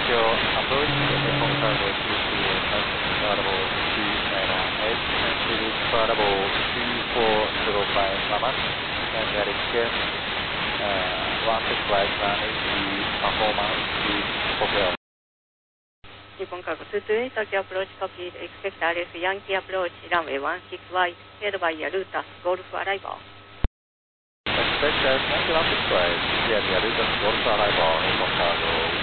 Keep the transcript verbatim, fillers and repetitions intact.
Tokyo approach to Nippon Cargo two two passing Carnival C nine eight and Swedish Carnival C four zero five Mamas and direction uh, one six flight runway three performance is fulfilled. Nippon Cargo two two eight Tokyo approach copied. Expect R S Yankee approach runway one six Y head by Yaruta Golf arrival. Expect Yankee one six Y head by Yaruta Golf arrival Nippon Cargo